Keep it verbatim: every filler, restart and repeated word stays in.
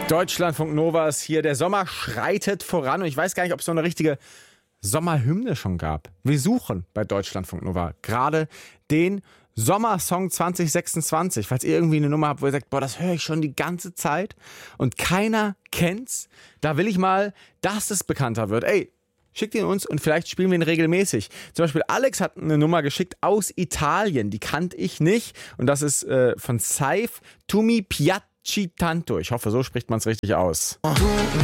Deutschlandfunk Nova ist hier. Der Sommer schreitet voran und ich weiß gar nicht, ob es so eine richtige Sommerhymne schon gab. Wir suchen bei Deutschlandfunk Nova gerade den Sommersong zwanzig sechsundzwanzig. Falls ihr irgendwie eine Nummer habt, wo ihr sagt, boah, das höre ich schon die ganze Zeit und keiner kennt's, da will ich mal, dass es bekannter wird. Ey, schickt ihn uns und vielleicht spielen wir ihn regelmäßig. Zum Beispiel Alex hat eine Nummer geschickt aus Italien, die kannte ich nicht. Und das ist äh, von Saif, Tu mi piaci tanto. Ich hoffe, so spricht man es richtig aus. Tu